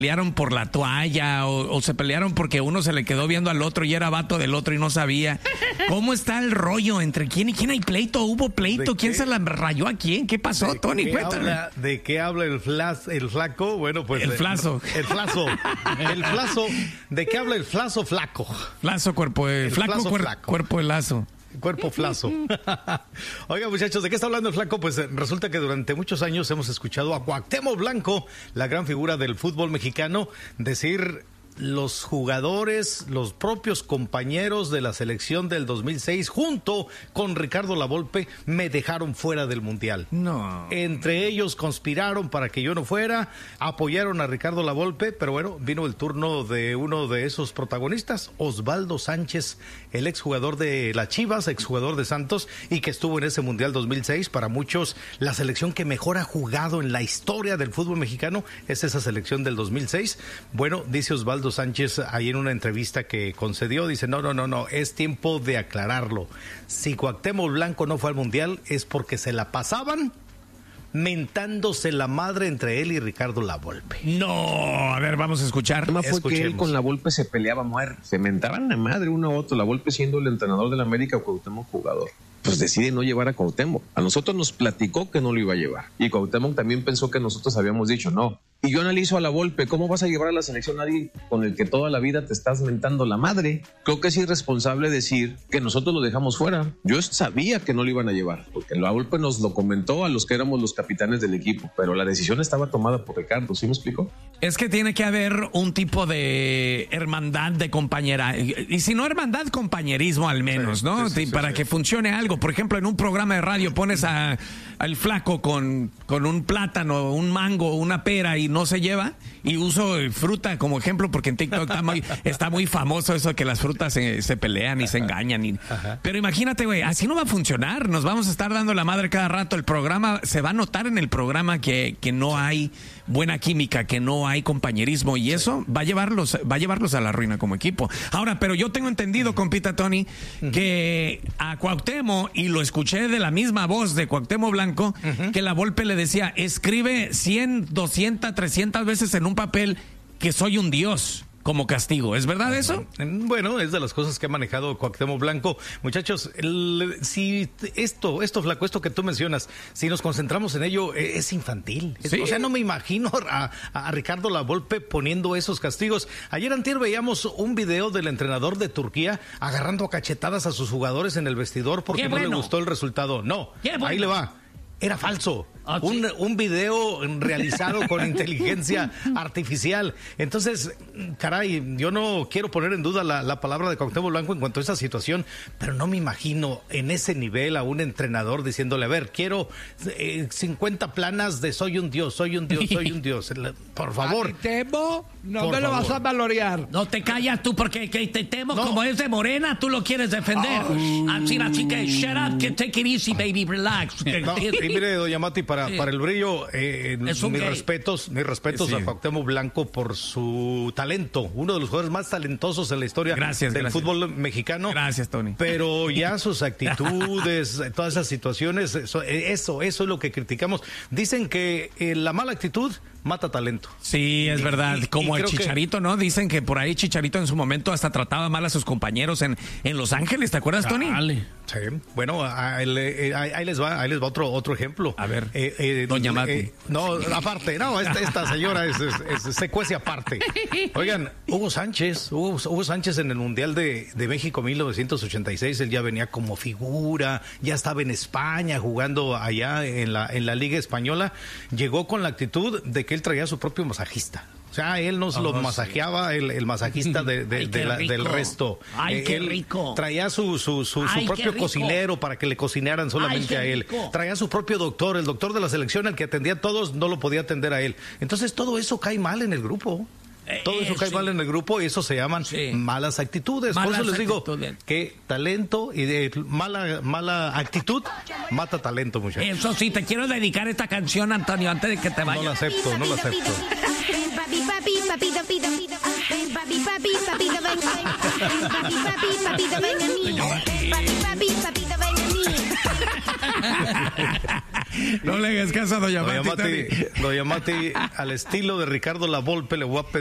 pelearon por la toalla o se pelearon porque uno se le quedó viendo al otro y era vato del otro y no sabía. ¿Cómo está el rollo entre quién y quién? ¿Hay pleito? ¿Hubo pleito? ¿Quién se la rayó a quién? ¿Qué pasó, Tony? Cuéntame. ¿De qué habla el flaco? Bueno, pues... El flazo. El flazo. ¿De qué habla el flazo flaco? Flazo, cuerpo de... Flaco, cuerpo de lazo. Cuerpo flazo. Oiga, muchachos, ¿de qué está hablando el flaco? Pues resulta que durante muchos años hemos escuchado a Cuauhtémoc Blanco, la gran figura del fútbol mexicano, decir: los jugadores, los propios compañeros de la selección del 2006, junto con Ricardo Lavolpe, me dejaron fuera del Mundial. No. Entre ellos conspiraron para que yo no fuera, apoyaron a Ricardo Lavolpe, pero bueno, vino el turno de uno de esos protagonistas, Osvaldo Sánchez, el exjugador de las Chivas, exjugador de Santos, y que estuvo en ese Mundial 2006. Para muchos, la selección que mejor ha jugado en la historia del fútbol mexicano es esa selección del 2006. Bueno, dice Osvaldo Sánchez ahí en una entrevista que concedió, dice: no, es tiempo de aclararlo. Si Cuauhtémoc Blanco no fue al Mundial es porque se la pasaban mentándose la madre entre él y Ricardo Lavolpe. No, a ver, vamos a escuchar. El tema fue que él con Lavolpe se peleaba muerte, se mentaban la madre uno a otro, Lavolpe siendo el entrenador del América, Cuauhtémoc jugador. Pues decide no llevar a Cuauhtémoc. A nosotros nos platicó que no lo iba a llevar. Y Cuauhtémoc también pensó que nosotros habíamos dicho no. Y yo analizo a Lavolpe: ¿cómo vas a llevar a la selección a alguien con el que toda la vida te estás mentando la madre? Creo que es irresponsable decir que nosotros lo dejamos fuera. Yo sabía que no lo iban a llevar, porque Lavolpe nos lo comentó a los que éramos los capitanes del equipo, pero la decisión estaba tomada por Ricardo. ¿Sí me explico? Es que tiene que haber un tipo de hermandad, de compañera, y si no hermandad, compañerismo al menos, sí, ¿no? Sí, para que funcione algo. Por ejemplo, en un programa de radio pones al flaco con un plátano, un mango, una pera y no se lleva, y uso fruta como ejemplo porque en TikTok está muy famoso eso de que las frutas se pelean y se engañan. Pero imagínate, güey, así no va a funcionar. Nos vamos a estar dando la madre cada rato. El programa, se va a notar en el programa que no hay buena química, que no hay compañerismo, y eso va a llevarlos a la ruina como equipo. Ahora, pero yo tengo entendido, compita Tony, que a Cuauhtémoc, y lo escuché de la misma voz de Cuauhtémoc Blanco, que Lavolpe le decía: escribe 100, 200, 300 veces en un papel que soy un dios como castigo. ¿Es verdad eso? Bueno, es de las cosas que ha manejado Cuauhtémoc Blanco. Muchachos, si esto, flaco, esto que tú mencionas, si nos concentramos en ello, es infantil. Sí. O sea, no me imagino a Ricardo Lavolpe poniendo esos castigos. Ayer antier veíamos un video del entrenador de Turquía agarrando a cachetadas a sus jugadores en el vestidor porque no le gustó el resultado. No, ahí le va. Era falso. ¿Sí? Un video realizado con inteligencia artificial. Entonces, caray, yo no quiero poner en duda la palabra de Cuauhtémoc Blanco en cuanto a esa situación, pero no me imagino en ese nivel a un entrenador diciéndole: a ver, quiero 50 planas de soy un dios. Por favor. Temo, no me lo vas a valorar. No te callas tú, porque te temo, como es de Morena, tú lo quieres defender. Así que shut up, que take it easy, baby, relax. Y mire, doña Mati, para el brillo, mis respetos a Cuauhtémoc Blanco por su talento, uno de los jugadores más talentosos en la historia del fútbol mexicano. Gracias, Tony. Pero ya sus actitudes, todas esas situaciones, eso es lo que criticamos. Dicen que la mala actitud mata talento. Sí, es verdad. Como el Chicharito, ¿no? Dicen que por ahí Chicharito en su momento hasta trataba mal a sus compañeros en Los Ángeles. ¿Te acuerdas, Tony? Sí. Bueno, ahí les va otro ejemplo. A ver, doña Mati. No, aparte, esta señora es secuencia aparte. Oigan, Hugo Sánchez en el Mundial de México 1986, él ya venía como figura, ya estaba en España jugando allá en la Liga Española. Llegó con la actitud de que él traía su propio masajista. O sea, él nos lo masajeaba, el masajista del resto. ¡Ay, qué rico! Traía su propio cocinero para que le cocinaran solamente a él. Traía su propio doctor, el doctor de la selección, el que atendía a todos, no lo podía atender a él. Entonces, todo eso cae mal en el grupo. Todo eso cae mal en el grupo y eso se llaman malas actitudes. Por eso les digo que talento y mala actitud mata talento, muchachos. Eso sí, te quiero dedicar esta canción, Antonio, antes de que te vayas. No la acepto. Papi, No le hagas caso a Doña Mati. Doña Mati, al estilo de Ricardo La Volpe, le voy a pedir